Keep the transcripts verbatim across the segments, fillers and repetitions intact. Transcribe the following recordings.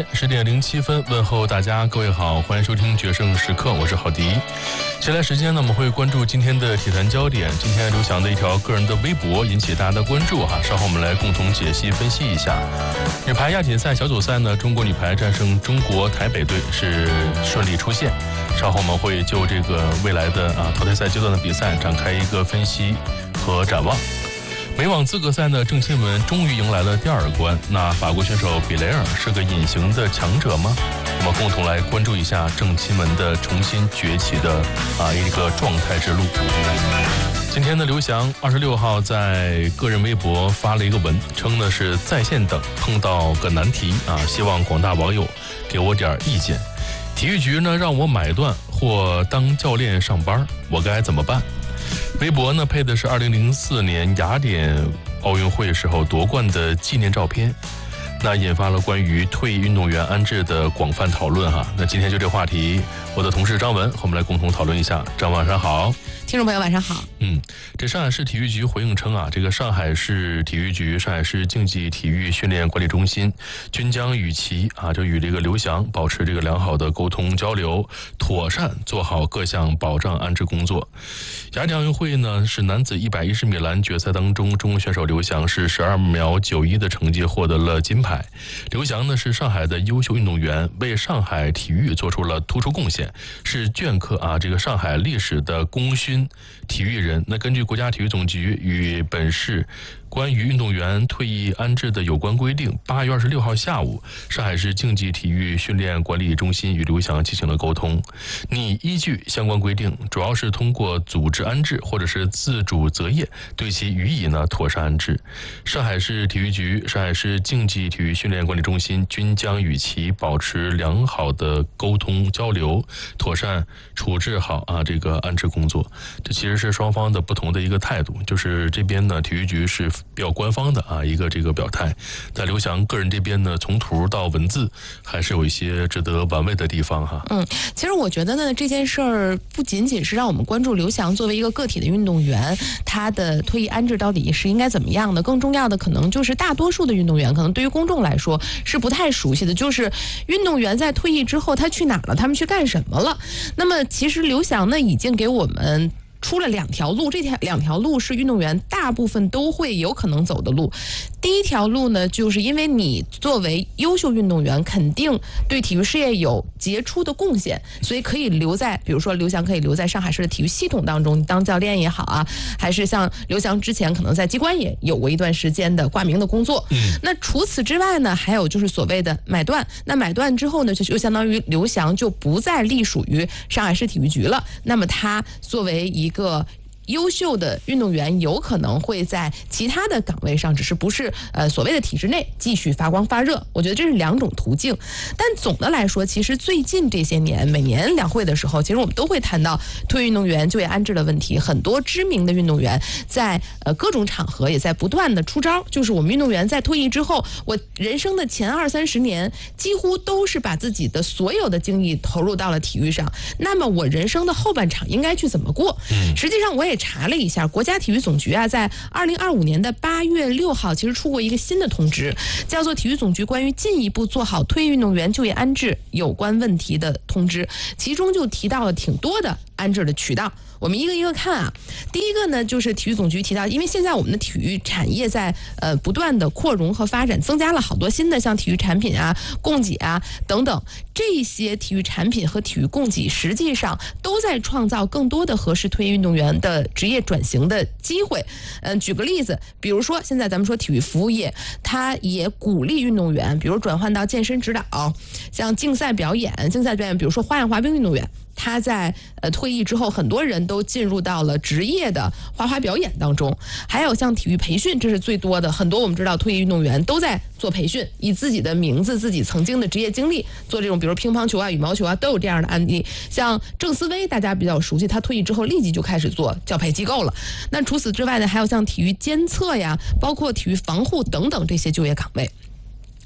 间十点零七分，问候大家，各位好，欢迎收听决胜时刻，我是郝迪。接下来时间呢，我们会关注今天的体坛焦点。今天刘翔的一条个人的微博引起大家的关注哈，稍后我们来共同解析分析一下。女排亚锦赛小组赛呢，中国女排战胜中国台北队是顺利出线。稍后我们会就这个未来的啊淘汰赛阶段的比赛展开一个分析和展望。美网资格赛呢，郑钦文终于迎来了第二关。那法国选手比雷尔是个隐形的强者吗？我们共同来关注一下郑钦文的重新崛起的啊一个状态之路。今天的刘翔二十六号在个人微博发了一个文，称呢是在线等碰到个难题啊，希望广大网友给我点意见。体育局呢让我买断或当教练上班，我该怎么办？微博呢配的是二零零四年雅典奥运会时候夺冠的纪念照片，那引发了关于退役运动员安置的广泛讨论哈。那今天就这个话题，我的同事张文和我们来共同讨论一下。张晚上好。 听众朋友晚上好。 嗯，这上海市体育局回应称啊，这个上海市体育局、上海市竞技体育训练管理中心均将与其啊，就与这个刘翔保持这个良好的沟通交流，妥善做好各项保障安置工作。雅典奥运会呢是男子一百一十米栏决赛当中，中国选手刘翔是十二秒九一的成绩获得了金牌。刘翔呢是上海的优秀运动员，为上海体育做出了突出贡献，是镌刻啊这个上海历史的功勋体育人。那根据国家体育总局与本市关于运动员退役安置的有关规定，八月二十六号下午，上海市竞技体育训练管理中心与刘翔进行了沟通。拟依据相关规定，主要是通过组织安置或者是自主择业，对其予以呢妥善安置。上海市体育局、上海市竞技体育训练管理中心均将与其保持良好的沟通交流，妥善处置好啊这个安置工作。这其实是双方的不同的一个态度，就是这边呢体育局是比较官方的啊一个这个表态，但刘翔个人这边呢，从图到文字还是有一些值得玩味的地方哈。 嗯，其实我觉得呢，这件事儿不仅仅是让我们关注刘翔作为一个个体的运动员，他的退役安置到底是应该怎么样的，更重要的可能就是大多数的运动员，可能对于公众来说是不太熟悉的，就是运动员在退役之后他去哪了，他们去干什么了。那么其实刘翔呢，已经给我们出了两条路，这条两条路是运动员大部分都会有可能走的路。第一条路呢，就是因为你作为优秀运动员，肯定对体育事业有杰出的贡献，所以可以留在，比如说刘翔可以留在上海市的体育系统当中，你当教练也好啊，还是像刘翔之前可能在机关也有过一段时间的挂名的工作。嗯，那除此之外呢，还有就是所谓的买断。那买断之后呢，就就相当于刘翔就不再隶属于上海市体育局了。那么他作为一个优秀的运动员，有可能会在其他的岗位上，只是不是呃所谓的体制内继续发光发热。我觉得这是两种途径。但总的来说，其实最近这些年，每年两会的时候，其实我们都会谈到退役运动员就业安置的问题。很多知名的运动员在呃各种场合也在不断的出招，就是我们运动员在退役之后，我人生的前二三十年几乎都是把自己的所有的精力投入到了体育上。那么我人生的后半场应该去怎么过？实际上我也查了一下，国家体育总局啊，在二零二五年的八月六号，其实出过一个新的通知，叫做《体育总局关于进一步做好退役运动员就业安置有关问题的通知》，其中就提到了挺多的安置的渠道。我们一个一个看啊。第一个呢，就是体育总局提到，因为现在我们的体育产业在呃不断的扩容和发展，增加了好多新的像体育产品啊、供给啊等等，这些体育产品和体育供给实际上都在创造更多的合适退役运动员的职业转型的机会。嗯、呃，举个例子，比如说现在咱们说体育服务业，它也鼓励运动员，比如转换到健身指导，像竞赛表演、竞赛表演，比如说花样滑冰运动员。他在呃退役之后，很多人都进入到了职业的花滑表演当中，还有像体育培训，这是最多的。很多我们知道退役运动员都在做培训，以自己的名字、自己曾经的职业经历做这种，比如乒乓球啊、羽毛球啊，都有这样的案例。像郑思薇，大家比较熟悉，他退役之后立即就开始做教培机构了。那除此之外呢，还有像体育监测呀，包括体育防护等等这些就业岗位。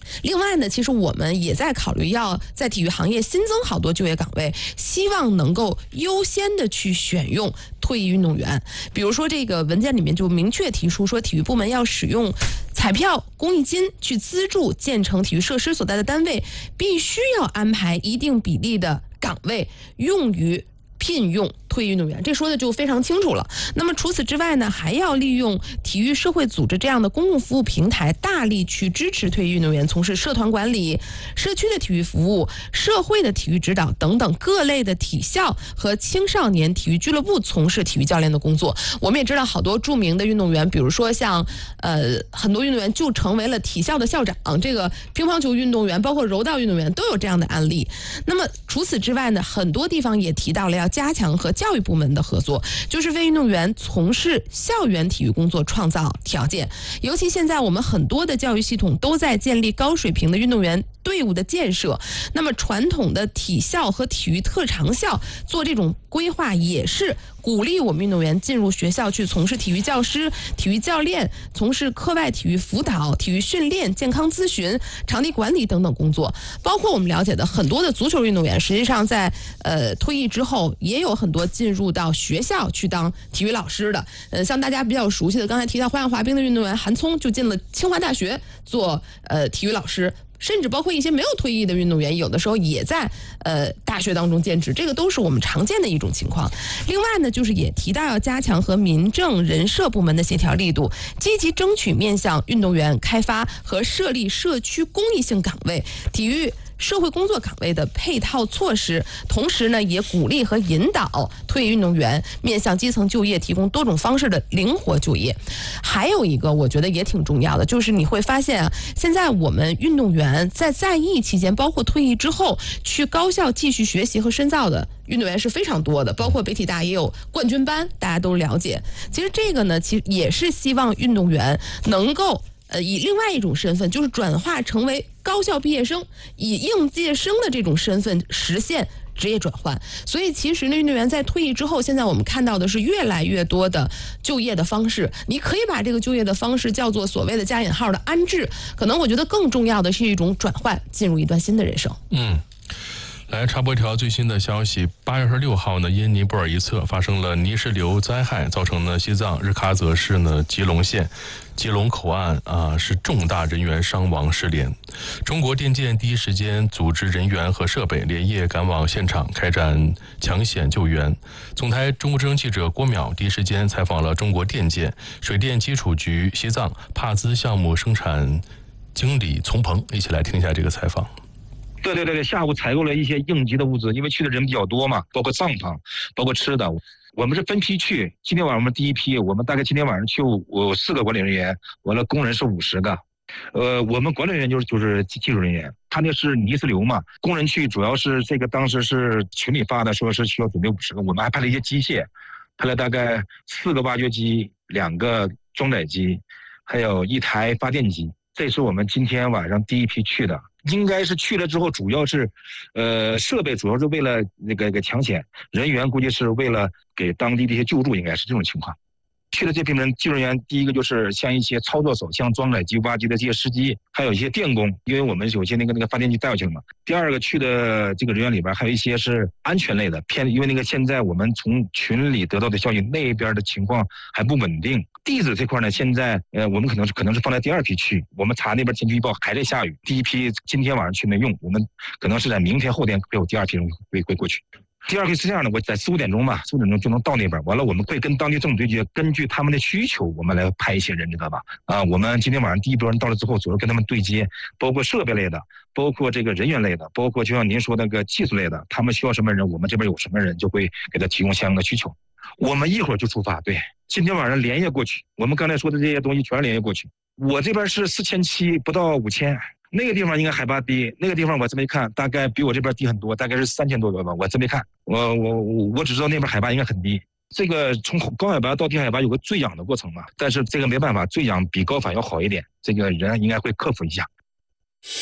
另外呢，其实我们也在考虑要在体育行业新增好多就业岗位，希望能够优先的去选用退役运动员。比如说这个文件里面就明确提出说，体育部门要使用彩票、公益金去资助建成体育设施所在的单位，必须要安排一定比例的岗位用于聘用退役运动员，这说的就非常清楚了。那么除此之外呢，还要利用体育社会组织这样的公共服务平台，大力去支持退役运动员从事社团管理、社区的体育服务、社会的体育指导等等各类的体校和青少年体育俱乐部从事体育教练的工作。我们也知道好多著名的运动员，比如说像呃很多运动员就成为了体校的校长，这个乒乓球运动员包括柔道运动员都有这样的案例。那么除此之外呢，很多地方也提到了要加强和教育部门的合作，就是为运动员从事校园体育工作创造条件。尤其现在我们很多的教育系统都在建立高水平的运动员队伍的建设，那么传统的体校和体育特长校做这种规划，也是鼓励我们运动员进入学校去从事体育教师、体育教练，从事课外体育辅导、体育训练、健康咨询、场地管理等等工作。包括我们了解的很多的足球运动员，实际上在呃退役之后，也有很多进入到学校去当体育老师的。呃，像大家比较熟悉的，刚才提到花样滑冰的运动员韩聪就进了清华大学做呃体育老师。甚至包括一些没有退役的运动员，有的时候也在呃大学当中兼职，这个都是我们常见的一种情况。另外呢，就是也提到要加强和民政人社部门的协调力度，积极争取面向运动员开发和设立社区公益性岗位、体育社会工作岗位的配套措施，同时呢，也鼓励和引导退役运动员面向基层就业，提供多种方式的灵活就业。还有一个我觉得也挺重要的，就是你会发现啊，现在我们运动员在在役期间，包括退役之后去高校继续学习和深造的运动员是非常多的，包括北体大也有冠军班，大家都了解。其实这个呢，其实也是希望运动员能够呃，以另外一种身份，就是转化成为高校毕业生，以应届生的这种身份实现职业转换。所以其实呢，运动员在退役之后，现在我们看到的是越来越多的就业的方式。你可以把这个就业的方式叫做所谓的加引号的安置，可能我觉得更重要的是一种转换，进入一段新的人生。 嗯。来插播一条最新的消息，八月二十六号呢，因尼泊尔一侧发生了泥石流灾害，造成呢西藏日喀则市呢吉隆县吉隆口岸啊是重大人员伤亡失联。中国电建第一时间组织人员和设备连夜赶往现场开展抢险救援。总台中国之声记者郭淼第一时间采访了中国电建水电基础局西藏帕兹项目生产经理丛鹏，一起来听一下这个采访。 对对对对，下午采购了一些应急的物资，因为去的人比较多嘛，包括帐篷，包括吃的。我们是分批去，今天晚上我们第一批，我们大概今天晚上去有四个管理人员，完了工人是五十个。呃，我们管理人员就是就是技术人员，他那是泥石流嘛，工人去主要是这个当时是群里发的，说是需要准备五十个，我们还派了一些机械，派了大概四个挖掘机、两个装载机，还有一台发电机。这是我们今天晚上第一批去的。应该是去了之后，主要是，呃，设备主要是为了那个个抢险，人员估计是为了给当地的一些救助，应该是这种情况。去的这批人，技术人员第一个就是像一些操作手，像装载机、挖机的这些司机，还有一些电工，因为我们有些那个那个发电机带过去了嘛。第二个去的这个人员里边，还有一些是安全类的，偏因为那个现在我们从群里得到的消息，那边的情况还不稳定。地质这块呢，现在呃，我们可能是可能是放在第二批去。我们查那边天气预报还在下雨，第一批今天晚上去没用，我们可能是在明天后天会有第二批人会会过去。第二批是这样的，我在四五点钟吧，四五点钟就能到那边。完了，我们会跟当地政府对接，根据他们的需求，我们来派一些人，知道吧？啊，我们今天晚上第一波人到了之后，主要跟他们对接，包括设备类的，包括这个人员类的，包括就像您说那个技术类的，他们需要什么人，我们这边有什么人，就会给他提供相应的需求。我们一会儿就出发，对，今天晚上连夜过去。我们刚才说的这些东西全是连夜过去。我这边是四千七，不到五千。那个地方应该海拔低，那个地方我这么一看，大概比我这边低很多，大概是三千多左右吧。我这么一看，我我我我只知道那边海拔应该很低。这个从高海拔到低海拔有个坠氧的过程嘛，但是这个没办法，坠氧比高反要好一点，这个人应该会克服一下。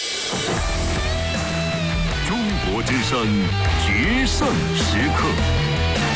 中国之声决胜时刻。